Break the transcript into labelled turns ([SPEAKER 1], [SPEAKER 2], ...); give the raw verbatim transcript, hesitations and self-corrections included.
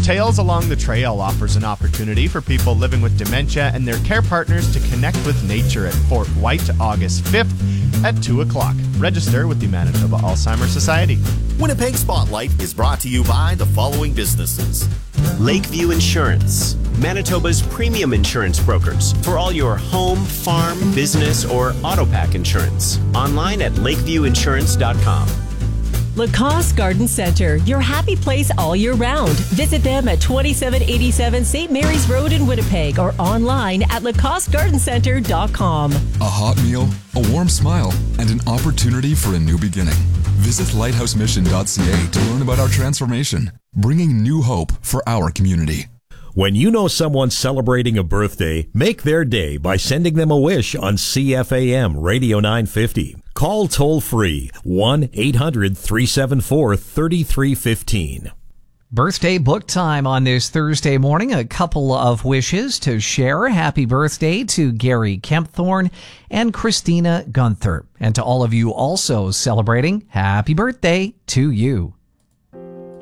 [SPEAKER 1] Tales Along the Trail offers an opportunity for people living with dementia and their care partners to connect with nature at Fort White August fifth at two o'clock. Register with the Manitoba Alzheimer's Society.
[SPEAKER 2] Winnipeg Spotlight is brought to you by the following businesses.
[SPEAKER 3] Lakeview Insurance, Manitoba's premium insurance brokers for all your home, farm, business, or auto pack insurance. Online at lakeview insurance dot com.
[SPEAKER 4] Lacoste Garden Center, your happy place all year round. Visit them at twenty-seven eighty-seven Saint Mary's Road in Winnipeg or online at lacoste garden center dot com.
[SPEAKER 5] A hot meal, a warm smile, and an opportunity for a new beginning. Visit lighthouse mission dot c a to learn about our transformation, bringing new hope for our community.
[SPEAKER 6] When you know someone's celebrating a birthday, make their day by sending them a wish on C F A M Radio nine fifty. Call toll-free one eight hundred three seven four three three one five.
[SPEAKER 7] Birthday book time on this Thursday morning. A couple of wishes to share. Happy birthday to Gary Kempthorne and Christina Gunther. And to all of you also celebrating, happy birthday to you.